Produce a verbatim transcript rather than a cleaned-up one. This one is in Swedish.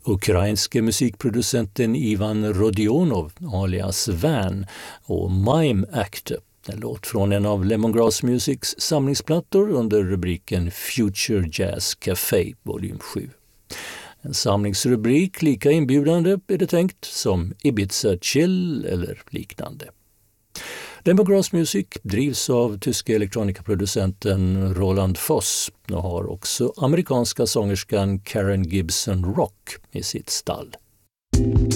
ukrainske musikproducenten Ivan Rodionov alias Van och Mime Actor, en låt från en av Lemongrass Musics samlingsplattor under rubriken Future Jazz Café volym sju. En samlingsrubrik lika inbjudande är det tänkt som Ibiza Chill eller liknande. Lemongrass Music drivs av tyska elektronikaproducenten Roland Voss och har också amerikanska sångerskan Karen Gibson Rock i sitt stall.